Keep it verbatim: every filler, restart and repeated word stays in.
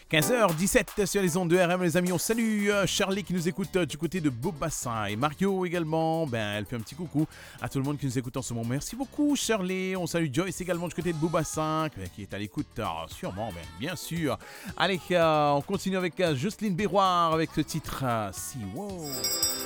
quinze heures dix-sept sur les ondes de R M, les amis. On salue euh, Charlie qui nous écoute euh, du côté de Beaubassin et Mario également. Ben, elle fait un petit coucou à tout le monde qui nous écoute en ce moment. Merci beaucoup, Charlie. On salue Joyce également du côté de Beaubassin qui est à l'écoute, euh, sûrement, ben, bien sûr. Allez, euh, on continue avec euh, Jocelyne Béroir avec ce titre euh, Si Wow.